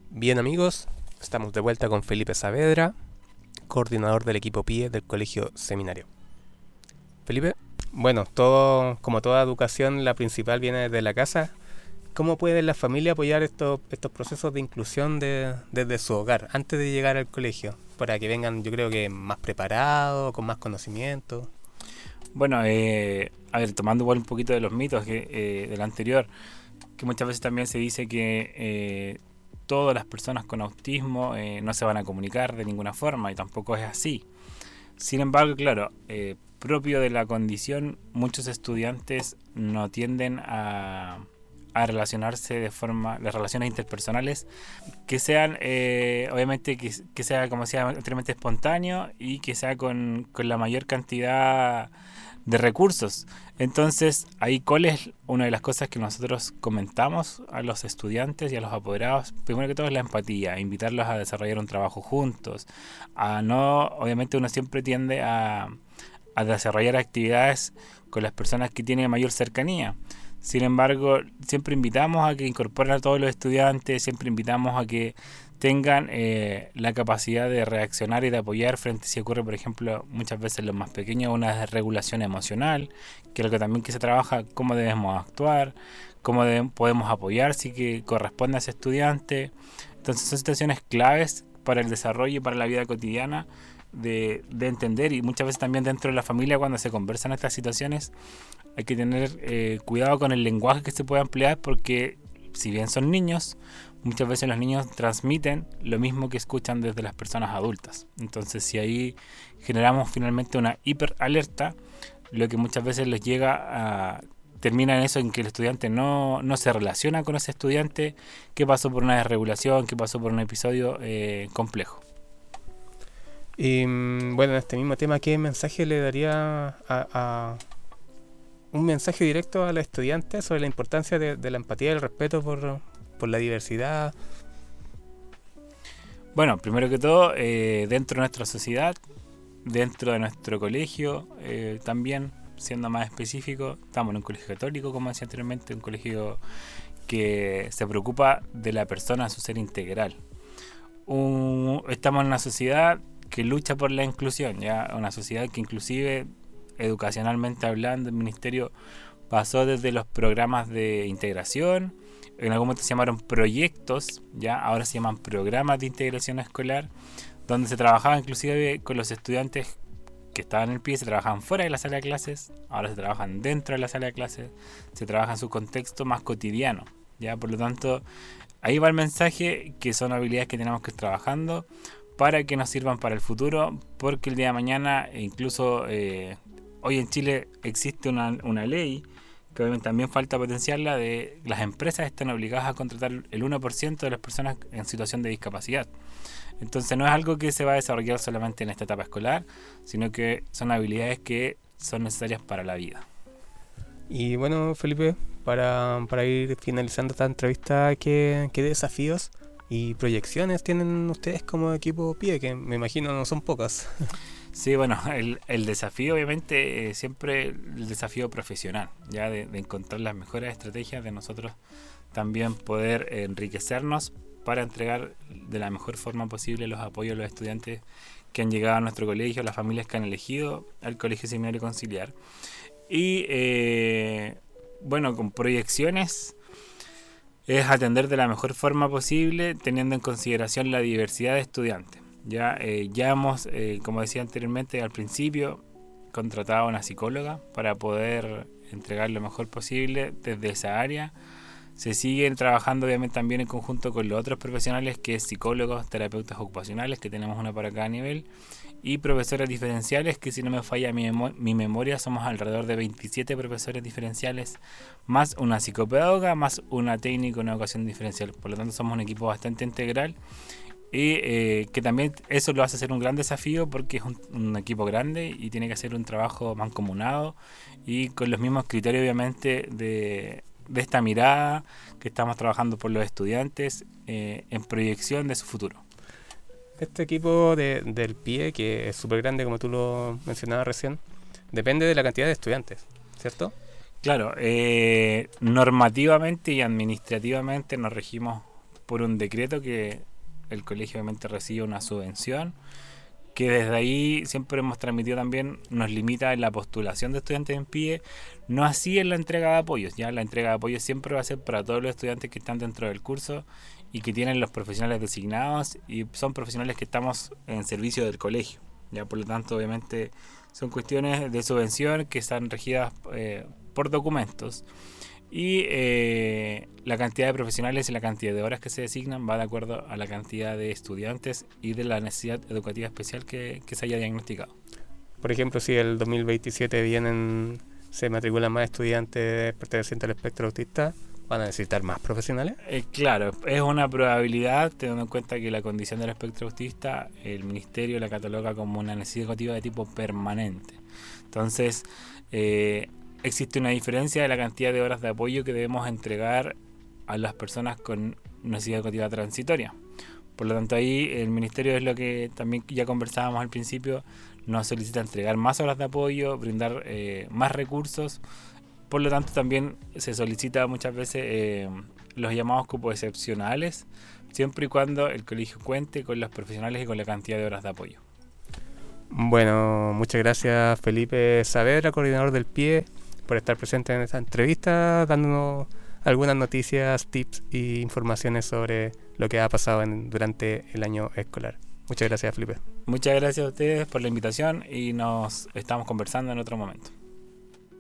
Bien amigos, estamos de vuelta con Felipe Saavedra, coordinador del equipo PIE del Colegio Seminario. Felipe, bueno, como toda educación, la principal viene desde la casa. ¿Cómo puede la familia apoyar estos procesos de inclusión desde su hogar, antes de llegar al colegio? Para que vengan, yo creo que más preparados, con más conocimiento. Bueno, a ver, tomando igual un poquito de los mitos del anterior, que muchas veces también se dice que todas las personas con autismo no se van a comunicar de ninguna forma, y tampoco es así. Sin embargo, claro, propio de la condición, muchos estudiantes no tienden a relacionarse de forma, las relaciones interpersonales, que sean, obviamente, que sea, como decía anteriormente, espontáneo, y que sea con la mayor cantidad de recursos. Entonces, ahí, ¿cuál es una de las cosas que nosotros comentamos a los estudiantes y a los apoderados? Primero que todo es la empatía, invitarlos a desarrollar un trabajo juntos, a no, obviamente uno siempre tiende a desarrollar actividades con las personas que tienen mayor cercanía. Sin embargo, siempre invitamos a que incorporen a todos los estudiantes, siempre invitamos a que tengan la capacidad de reaccionar y de apoyar frente si ocurre, por ejemplo, muchas veces los más pequeños, una desregulación emocional, que es lo que también que se trabaja, cómo debemos actuar, podemos apoyar si que corresponde a ese estudiante. Entonces son situaciones claves para el desarrollo y para la vida cotidiana de entender, y muchas veces también dentro de la familia, cuando se conversan estas situaciones, hay que tener cuidado con el lenguaje que se puede emplear, porque si bien son niños, muchas veces los niños transmiten lo mismo que escuchan desde las personas adultas. Entonces, si ahí generamos finalmente una hiperalerta, lo que muchas veces les llega a termina en eso, en que el estudiante no se relaciona con ese estudiante que pasó por una desregulación, que pasó por un episodio complejo. Y bueno, en este mismo tema, ¿qué mensaje le daría un mensaje directo a los estudiantes sobre la importancia de la empatía y el respeto por la diversidad? Bueno, primero que todo, dentro de nuestra sociedad, dentro de nuestro colegio, también, siendo más específico, estamos en un colegio católico, como decía anteriormente, un colegio que se preocupa de la persona en su ser integral. Estamos en una sociedad que lucha por la inclusión, ya una sociedad que inclusive, educacionalmente hablando, el ministerio pasó desde los programas de integración, en algún momento se llamaron proyectos, ya ahora se llaman programas de integración escolar, donde se trabajaba inclusive con los estudiantes que estaban en el pie, se trabajaban fuera de la sala de clases, ahora se trabajan dentro de la sala de clases, se trabaja en su contexto más cotidiano, ya. Por lo tanto, ahí va el mensaje, que son habilidades que tenemos que ir trabajando para que nos sirvan para el futuro, porque el día de mañana, incluso hoy en Chile existe una ley que obviamente también falta potenciarla, de las empresas están obligadas a contratar el 1% de las personas en situación de discapacidad. Entonces no es algo que se va a desarrollar solamente en esta etapa escolar, sino que son habilidades que son necesarias para la vida. Y bueno, Felipe, para ir finalizando esta entrevista, ¿qué desafíos y proyecciones tienen ustedes como equipo PIE? Que me imagino no son pocas. Sí, bueno, el desafío obviamente siempre el desafío profesional, ya de encontrar las mejores estrategias, de nosotros también poder enriquecernos para entregar de la mejor forma posible los apoyos a los estudiantes que han llegado a nuestro colegio, las familias que han elegido al Colegio Seminario Conciliar. Y bueno, con proyecciones es atender de la mejor forma posible, teniendo en consideración la diversidad de estudiantes. Ya hemos, como decía anteriormente al principio, contratado a una psicóloga para poder entregar lo mejor posible desde esa área. Se siguen trabajando obviamente también en conjunto con los otros profesionales, que es psicólogos, terapeutas ocupacionales, que tenemos una para cada nivel, y profesores diferenciales, que si no me falla mi memoria, somos alrededor de 27 profesores diferenciales, más una psicopedagoga, más una técnica en educación diferencial. Por lo tanto, somos un equipo bastante integral, y que también eso lo hace ser un gran desafío, porque es un equipo grande y tiene que hacer un trabajo mancomunado y con los mismos criterios obviamente de esta mirada que estamos trabajando por los estudiantes en proyección de su futuro. Este equipo del PIE, que es súper grande como tú lo mencionabas recién, depende de la cantidad de estudiantes, ¿cierto? Claro, normativamente y administrativamente nos regimos por un decreto que el colegio obviamente recibe una subvención, que desde ahí siempre hemos transmitido también, nos limita en la postulación de estudiantes en PIE, no así en la entrega de apoyos. Ya la entrega de apoyos siempre va a ser para todos los estudiantes que están dentro del curso y que tienen los profesionales designados y son profesionales que estamos en servicio del colegio. Ya por lo tanto, obviamente, son cuestiones de subvención que están regidas por documentos. Y la cantidad de profesionales y la cantidad de horas que se designan va de acuerdo a la cantidad de estudiantes y de la necesidad educativa especial que se haya diagnosticado. Por ejemplo, si el 2027 se matriculan más estudiantes pertenecientes al espectro autista, ¿van a necesitar más profesionales? Claro, es una probabilidad, teniendo en cuenta que la condición del espectro autista, el ministerio la cataloga como una necesidad educativa de tipo permanente. Entonces, existe una diferencia de la cantidad de horas de apoyo que debemos entregar a las personas con necesidad educativa transitoria. Por lo tanto, ahí el ministerio, es lo que también ya conversábamos al principio, nos solicita entregar más horas de apoyo, brindar más recursos. Por lo tanto, también se solicita muchas veces los llamados cupos excepcionales, siempre y cuando el colegio cuente con los profesionales y con la cantidad de horas de apoyo. Bueno, muchas gracias Felipe Saavedra, coordinador del PIE, por estar presente en esta entrevista, dándonos algunas noticias, tips e informaciones sobre lo que ha pasado durante el año escolar. Muchas gracias, Felipe. Muchas gracias a ustedes por la invitación y nos estamos conversando en otro momento.